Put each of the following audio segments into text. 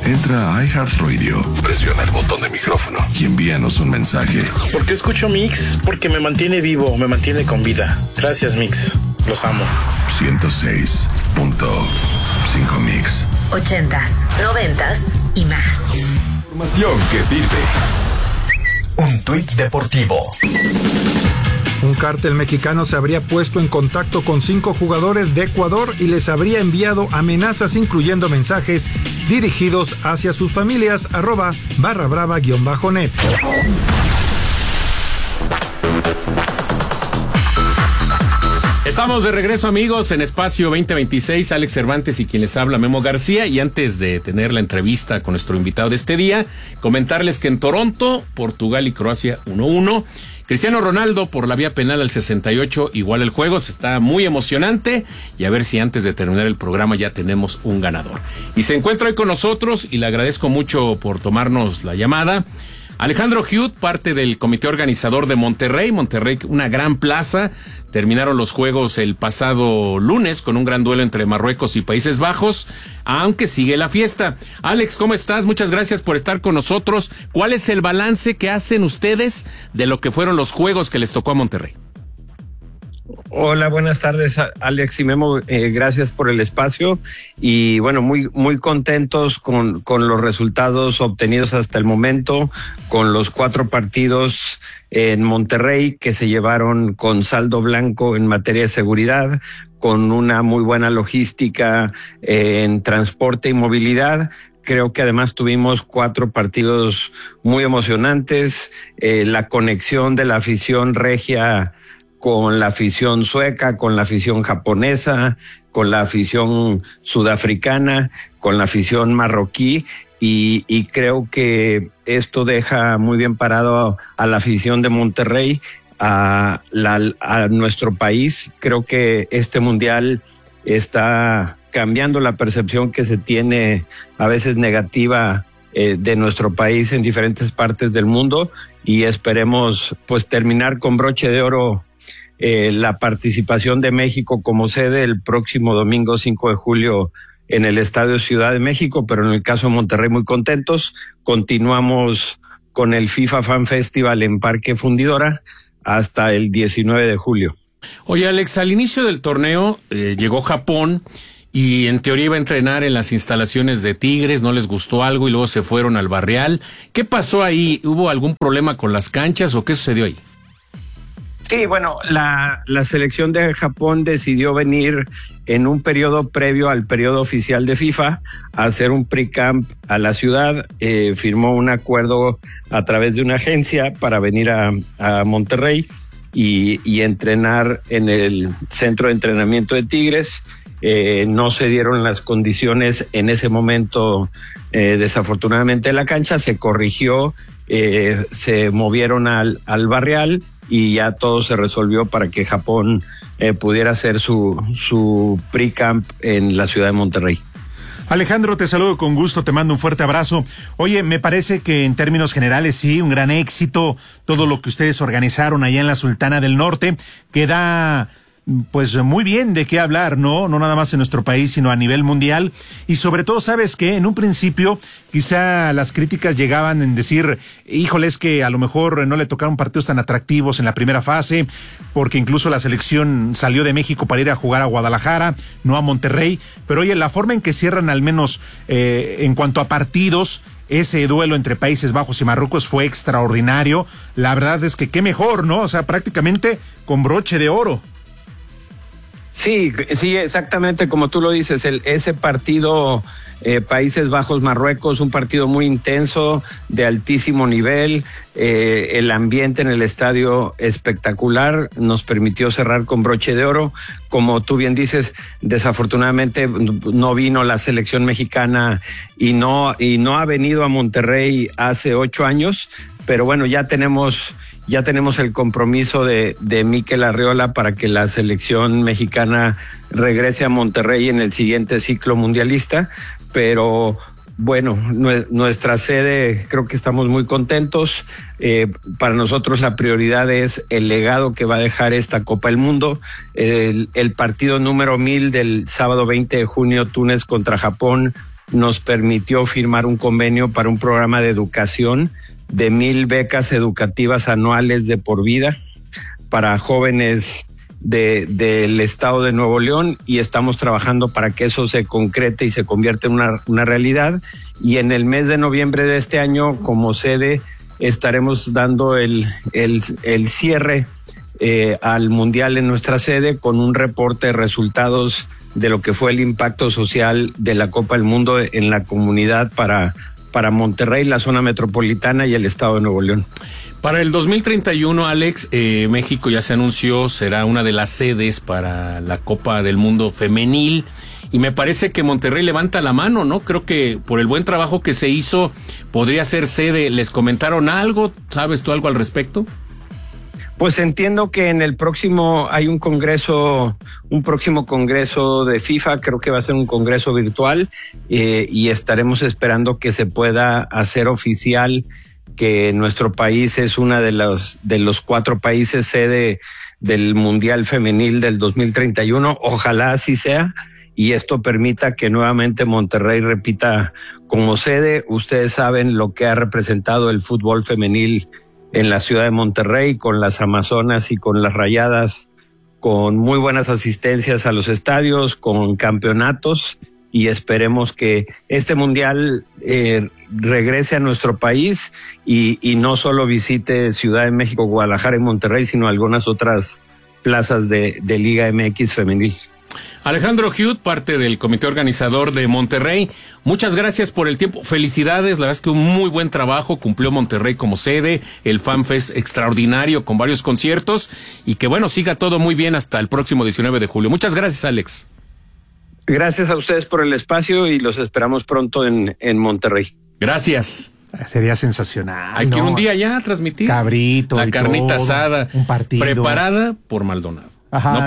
Entra a iHeartRadio, presiona el botón de micrófono y envíanos un mensaje. ¿Por qué escucho Mix? Porque me mantiene vivo, me mantiene con vida. Gracias, Mix. Los amo. 106.5 Mix. 80s, 90s y más. Información que sirve. Un tuit deportivo. Un cártel mexicano se habría puesto en contacto con 5 jugadores de Ecuador y les habría enviado amenazas, incluyendo mensajes dirigidos hacia sus familias. @barrabrava_net. Estamos de regreso, amigos, en Espacio 2026. Alex Cervantes y quien les habla, Memo García. Y antes de tener la entrevista con nuestro invitado de este día, comentarles que en Toronto, Portugal y Croacia 1-1. Cristiano Ronaldo por la vía penal al 68, igual el juego, se está muy emocionante, y a ver si antes de terminar el programa ya tenemos un ganador. Y se encuentra hoy con nosotros, y le agradezco mucho por tomarnos la llamada, Alejandro Huth, parte del comité organizador de Monterrey. Monterrey, una gran plaza. Terminaron los juegos el pasado lunes con un gran duelo entre Marruecos y Países Bajos, aunque sigue la fiesta. Alex, ¿cómo estás? Muchas gracias por estar con nosotros. ¿Cuál es el balance que hacen ustedes de lo que fueron los juegos que les tocó a Monterrey? Hola, buenas tardes, Alex y Memo, gracias por el espacio y bueno, muy contentos con los resultados obtenidos hasta el momento, con los 4 partidos en Monterrey que se llevaron con saldo blanco en materia de seguridad, con una muy buena logística en transporte y movilidad. Creo que además tuvimos 4 partidos muy emocionantes, la conexión de la afición regia con la afición sueca, con la afición japonesa, con la afición sudafricana, con la afición marroquí, y creo que esto deja muy bien parado a la afición de Monterrey, a nuestro país. Creo que este mundial está cambiando la percepción que se tiene a veces negativa de nuestro país en diferentes partes del mundo, y esperemos pues terminar con broche de oro la participación de México como sede el próximo domingo 5 de julio en el Estadio Ciudad de México, pero en el caso de Monterrey muy contentos. Continuamos con el FIFA Fan Festival en Parque Fundidora hasta el 19 de julio. Oye, Alex, al inicio del torneo llegó Japón y en teoría iba a entrenar en las instalaciones de Tigres, no les gustó algo y luego se fueron al Barrial. ¿Qué pasó ahí? ¿Hubo algún problema con las canchas o qué sucedió ahí? Sí, bueno, la selección de Japón decidió venir en un periodo previo al periodo oficial de FIFA a hacer un pre-camp a la ciudad. Firmó un acuerdo a través de una agencia para venir a Monterrey y entrenar en el centro de entrenamiento de Tigres. No se dieron las condiciones en ese momento, desafortunadamente, de la cancha. Se corrigió, se movieron al Barrial y ya todo se resolvió para que Japón pudiera hacer su pre-camp en la ciudad de Monterrey. Alejandro, te saludo con gusto, te mando un fuerte abrazo. Oye, me parece que en términos generales sí, un gran éxito todo lo que ustedes organizaron allá en la Sultana del Norte, que da pues muy bien de qué hablar, ¿no? No nada más en nuestro país, sino a nivel mundial. Y sobre todo, ¿sabes qué? En un principio, quizá las críticas llegaban en decir, híjole, es que a lo mejor no le tocaron partidos tan atractivos en la primera fase, porque incluso la selección salió de México para ir a jugar a Guadalajara, no a Monterrey. Pero oye, la forma en que cierran al menos en cuanto a partidos, ese duelo entre Países Bajos y Marruecos fue extraordinario. La verdad es que qué mejor, ¿no? O sea, prácticamente con broche de oro. Sí, exactamente como tú lo dices, ese partido Países Bajos-Marruecos, un partido muy intenso, de altísimo nivel, el ambiente en el estadio espectacular, nos permitió cerrar con broche de oro. Como tú bien dices, desafortunadamente no vino la selección mexicana y no ha venido a Monterrey hace 8 años, pero bueno, ya tenemos el compromiso de Mikel Arriola para que la selección mexicana regrese a Monterrey en el siguiente ciclo mundialista, pero bueno, nuestra sede, creo que estamos muy contentos. Para nosotros la prioridad es el legado que va a dejar esta Copa del Mundo. El partido número 1000 del sábado 20 de junio, Túnez contra Japón, nos permitió firmar un convenio para un programa de educación de 1,000 becas educativas anuales de por vida para jóvenes del estado de Nuevo León, y estamos trabajando para que eso se concrete y se convierta en una realidad. Y en el mes de noviembre de este año, como sede, estaremos dando el cierre al Mundial en nuestra sede con un reporte de resultados de lo que fue el impacto social de la Copa del Mundo en la comunidad para Monterrey, la zona metropolitana y el estado de Nuevo León. Para el 2031, Alex, México ya se anunció, será una de las sedes para la Copa del Mundo femenil, y me parece que Monterrey levanta la mano, ¿no? Creo que por el buen trabajo que se hizo podría ser sede. ¿Les comentaron algo? ¿Sabes tú algo al respecto? Pues entiendo que en el próximo hay un próximo congreso de FIFA, creo que va a ser un congreso virtual, y estaremos esperando que se pueda hacer oficial que nuestro país es una de los 4 países sede del Mundial Femenil del 2031. Ojalá así sea, y esto permita que nuevamente Monterrey repita como sede. Ustedes saben lo que ha representado el fútbol femenil en la ciudad de Monterrey, con las Amazonas y con las Rayadas, con muy buenas asistencias a los estadios, con campeonatos, y esperemos que este mundial regrese a nuestro país y no solo visite Ciudad de México, Guadalajara y Monterrey, sino algunas otras plazas de Liga MX femenil. Alejandro Huth, parte del comité organizador de Monterrey, muchas gracias por el tiempo, felicidades, la verdad es que un muy buen trabajo, cumplió Monterrey como sede, el FanFest extraordinario con varios conciertos, y que bueno, siga todo muy bien hasta el próximo 19 de julio. Muchas gracias, Alex. Gracias a ustedes por el espacio y los esperamos pronto en Monterrey. Gracias. Sería sensacional. Hay que ir un día ya a transmitir. Cabrito. La carnita todo, asada. Un partido. Preparada por Maldonado. Ajá,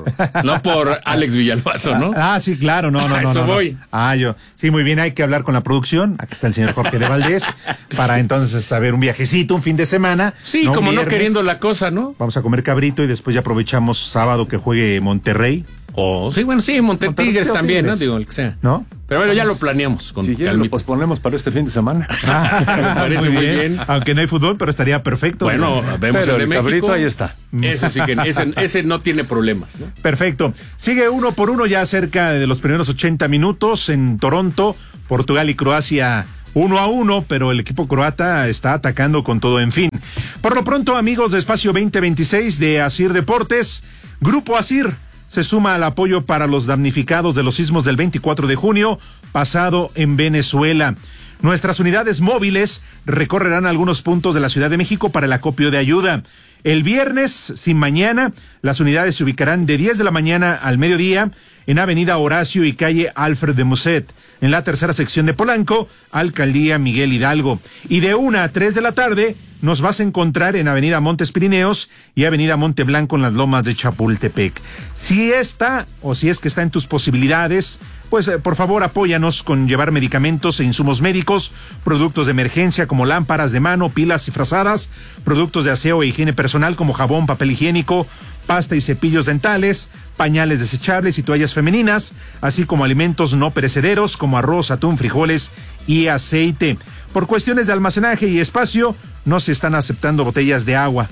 no por Alex Villalbazo, ¿no? Sí, claro, no. Eso voy. Sí, muy bien, hay que hablar con la producción. Aquí está el señor Jorge de Valdés, para entonces saber un viajecito, un fin de semana. Sí, como viernes, no queriendo la cosa, ¿no? Vamos a comer cabrito y después ya aprovechamos sábado que juegue Monterrey. Sí, Monterrey también, ¿no? Digo, el que sea. ¿No? Pero bueno, ya lo planeamos. Si quieren lo posponemos para este fin de semana. Me parece muy bien. Aunque no hay fútbol, pero estaría perfecto. Bueno, vemos pero el de el México. cabrito ahí está. Eso sí que ese no tiene problemas, ¿no? Perfecto. Sigue 1-1 ya cerca de los primeros 80 minutos en Toronto. Portugal y Croacia 1-1, pero el equipo croata está atacando con todo. En fin, por lo pronto, amigos de Espacio 2026 de Asir Deportes, Grupo Asir se suma al apoyo para los damnificados de los sismos del 24 de junio pasado en Venezuela. Nuestras unidades móviles recorrerán algunos puntos de la Ciudad de México para el acopio de ayuda. El viernes, sin mañana, las unidades se ubicarán de 10 de la mañana al mediodía en Avenida Horacio y calle Alfred de Musset, en la tercera sección de Polanco, Alcaldía Miguel Hidalgo. Y de 1 a 3 de la tarde nos vas a encontrar en Avenida Montes Pirineos y Avenida Monte Blanco en las Lomas de Chapultepec. Si es que está en tus posibilidades, pues por favor apóyanos con llevar medicamentos e insumos médicos, productos de emergencia como lámparas de mano, pilas y frazadas, productos de aseo e higiene personal como jabón, papel higiénico, pasta y cepillos dentales, pañales desechables y toallas femeninas, así como alimentos no perecederos como arroz, atún, frijoles y aceite. Por cuestiones de almacenaje y espacio, no se están aceptando botellas de agua.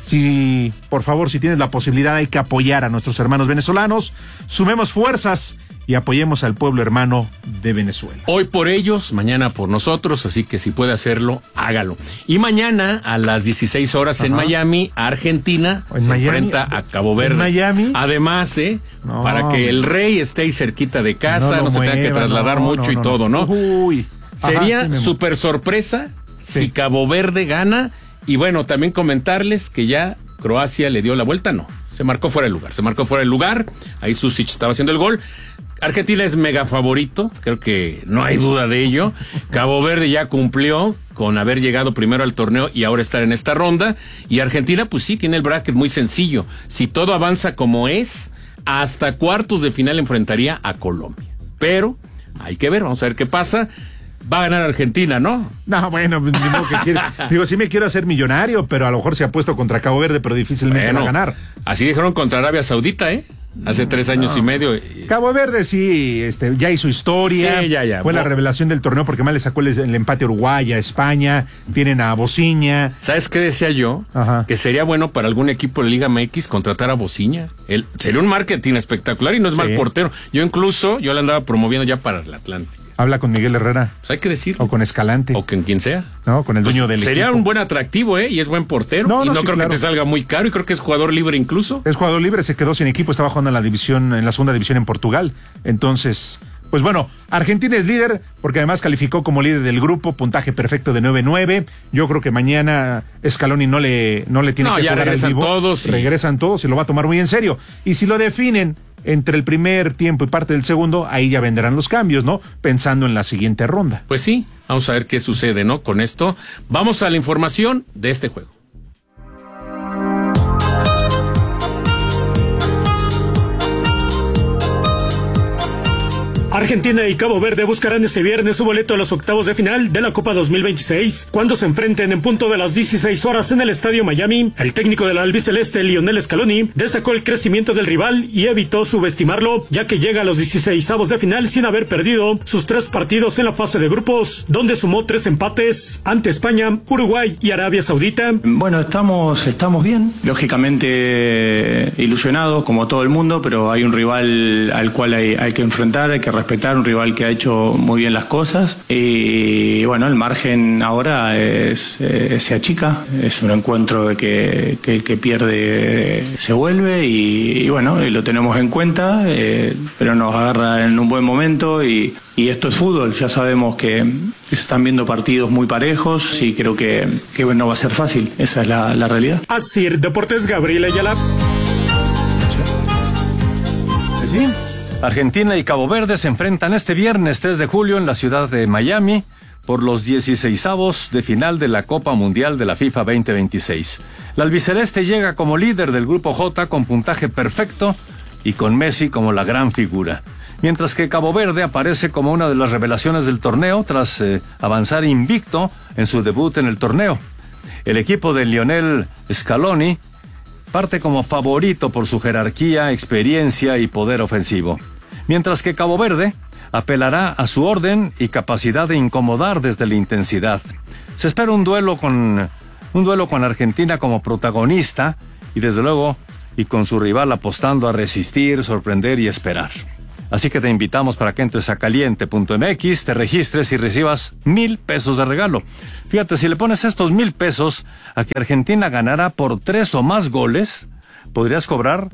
Por favor, si tienes la posibilidad, hay que apoyar a nuestros hermanos venezolanos. Sumemos fuerzas y apoyemos al pueblo hermano de Venezuela. Hoy por ellos, mañana por nosotros, así que si puede hacerlo, hágalo. Y mañana a las 16 horas en Miami, Argentina se enfrenta a Cabo Verde. ¿En Miami? Además, para que el rey esté ahí cerquita de casa, no se tenga que trasladar mucho y todo, ¿no? Sería súper sorpresa si Cabo Verde gana. Y bueno, también comentarles que ya Croacia le dio la vuelta, se marcó fuera del lugar, ahí Susic estaba haciendo el gol. Argentina es mega favorito, creo que no hay duda de ello. Cabo Verde ya cumplió con haber llegado primero al torneo y ahora estar en esta ronda. Y Argentina, pues sí, tiene el bracket muy sencillo. Si todo avanza como es, hasta cuartos de final enfrentaría a Colombia. Pero hay que ver, vamos a ver qué pasa. Va a ganar Argentina, ¿no? No, bueno, digo, sí me quiero hacer millonario, pero a lo mejor se ha puesto contra Cabo Verde, pero difícilmente va a ganar. Así dijeron contra Arabia Saudita, hace 3 años y medio. Cabo Verde sí, ya hizo historia. Sí, ya. Fue la revelación del torneo porque más le sacó el empate a Uruguay, a España, tienen a Bociña. ¿Sabes qué decía yo? Ajá. Que sería bueno para algún equipo de Liga MX contratar a Bociña. Sería un marketing espectacular y no es mal portero. Yo le andaba promoviendo ya para el Atlántico. Habla con Miguel Herrera. Pues hay que decirlo. O con Escalante. O con quien sea. No, con el dueño del sería equipo. Un buen atractivo, y es buen portero. No creo que te salga muy caro y creo que es jugador libre incluso. Es jugador libre, se quedó sin equipo, estaba jugando en la segunda división en Portugal. Entonces, pues bueno, Argentina es líder porque además calificó como líder del grupo, puntaje perfecto de 9-9. Yo creo que mañana Scaloni no le tiene que jugar al vivo. Regresan todos y lo va a tomar muy en serio. Y si lo definen entre el primer tiempo y parte del segundo, ahí ya vendrán los cambios, ¿no? Pensando en la siguiente ronda. Pues sí, vamos a ver qué sucede, ¿no? Con esto, vamos a la información de este juego. Argentina y Cabo Verde buscarán este viernes su boleto a los octavos de final de la Copa 2026. Cuando se enfrenten en punto de las 16 horas en el Estadio Miami, el técnico del albiceleste, Lionel Scaloni, destacó el crecimiento del rival y evitó subestimarlo, ya que llega a los 16avos de final sin haber perdido sus 3 partidos en la fase de grupos, donde sumó 3 empates ante España, Uruguay y Arabia Saudita. Bueno, estamos bien, lógicamente ilusionados como todo el mundo, pero hay un rival al cual hay que enfrentar, hay que respetar, un rival que ha hecho muy bien las cosas y bueno, el margen ahora se achica, es un encuentro de que el que pierde se vuelve y bueno, lo tenemos en cuenta, pero nos agarra en un buen momento y esto es fútbol, ya sabemos que se están viendo partidos muy parejos y creo que no va a ser fácil, esa es la realidad. Así, Deportes, Gabriel Ayala. ¿Sí? Argentina y Cabo Verde se enfrentan este viernes 3 de julio en la ciudad de Miami por los 16avos de final de la Copa Mundial de la FIFA 2026. La albiceleste llega como líder del Grupo J con puntaje perfecto y con Messi como la gran figura. Mientras que Cabo Verde aparece como una de las revelaciones del torneo tras avanzar invicto en su debut en el torneo. El equipo de Lionel Scaloni parte como favorito por su jerarquía, experiencia y poder ofensivo. Mientras que Cabo Verde apelará a su orden y capacidad de incomodar desde la intensidad. Se espera un duelo con Argentina como protagonista y desde luego y con su rival apostando a resistir, sorprender y esperar. Así que te invitamos para que entres a caliente.mx, te registres y recibas 1,000 pesos de regalo. Fíjate, si le pones estos 1,000 pesos a que Argentina ganara por 3 o más goles, podrías cobrar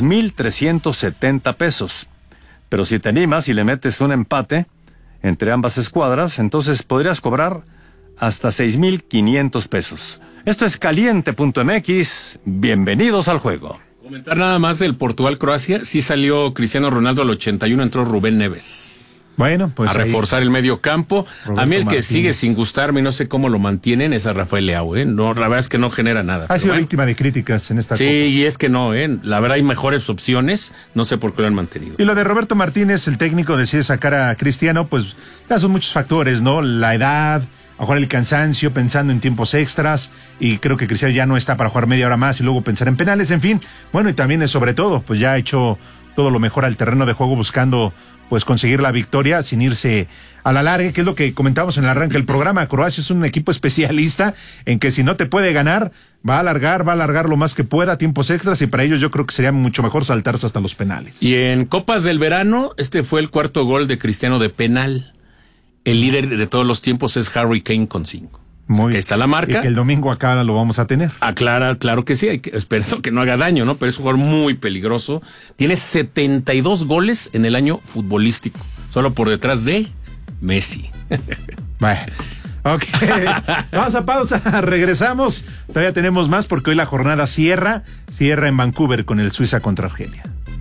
2,370 pesos. Pero si te animas y le metes un empate entre ambas escuadras, entonces podrías cobrar hasta 6,500 pesos. Esto es caliente.mx, bienvenidos al juego. Comentar nada más del Portugal-Croacia, sí salió Cristiano Ronaldo al 81, entró Rubén Neves. Bueno, pues a reforzar el medio campo. Roberto a mí el que Martínez sigue sin gustarme, no sé cómo lo mantienen, es a Rafael Leao, No, la verdad es que no genera nada. Ha sido víctima de críticas en esta Copa. Sí, y es que no, la verdad hay mejores opciones, no sé por qué lo han mantenido. Y lo de Roberto Martínez, el técnico decide sacar a Cristiano, pues ya son muchos factores, ¿no? La edad, a jugar el cansancio, pensando en tiempos extras, y creo que Cristiano ya no está para jugar media hora más y luego pensar en penales, en fin. Bueno, y también es sobre todo, pues ya ha hecho todo lo mejor al terreno de juego buscando pues conseguir la victoria sin irse a la larga, que es lo que comentábamos en el arranque del programa. Croacia es un equipo especialista en que si no te puede ganar, va a alargar lo más que pueda, tiempos extras, y para ellos yo creo que sería mucho mejor saltarse hasta los penales. Y en Copas del Verano, fue el 4º gol de Cristiano de penal. El líder de todos los tiempos es Harry Kane con 5. Muy que está la marca. Y que el domingo acá lo vamos a tener. Claro que sí, esperando que no haga daño, ¿no? Pero es un jugador muy peligroso. Tiene 72 goles en el año futbolístico, solo por detrás de Messi. Bueno, ok. Vamos a pausa, regresamos. Todavía tenemos más porque hoy la jornada cierra en Vancouver con el Suiza contra Argelia.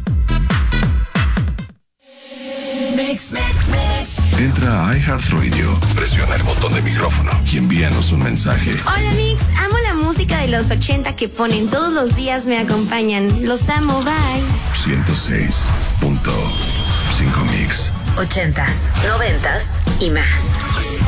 Entra a iHeartRadio, presiona el botón de micrófono y envíanos un mensaje. Hola Mix, amo la música de los 80 que ponen todos los días, me acompañan. Los amo, bye. 106.5 Mix. 80s, 90s y más.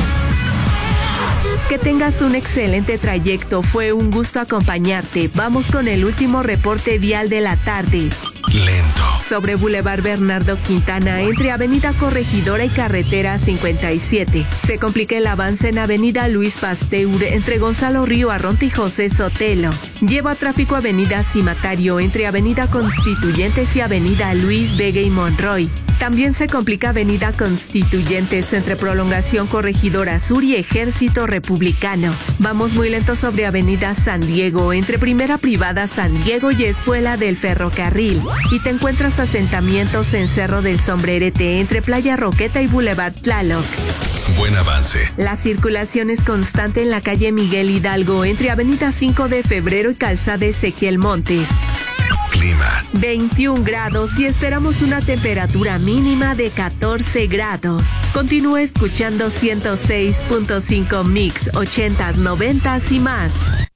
Que tengas un excelente trayecto, fue un gusto acompañarte. Vamos con el último reporte vial de la tarde. Lento, sobre Boulevard Bernardo Quintana entre Avenida Corregidora y Carretera 57. Se complica el avance en Avenida Luis Pasteur entre Gonzalo Río Arronte y José Sotelo. Lleva tráfico Avenida Cimatario entre Avenida Constituyentes y Avenida Luis Vega y Monroy. También se complica Avenida Constituyentes entre Prolongación Corregidora Sur y Ejército Republicano. Vamos muy lento sobre Avenida San Diego entre Primera Privada San Diego y Escuela del Ferrocarril. Y te encuentras asentamientos en Cerro del Sombrerete entre Playa Roqueta y Boulevard Tlaloc. Buen avance. La circulación es constante en la calle Miguel Hidalgo entre Avenida 5 de Febrero y Calzada Ezequiel Montes. Clima. 21 grados y esperamos una temperatura mínima de 14 grados. Continúa escuchando 106.5 Mix 80s, 90s y más.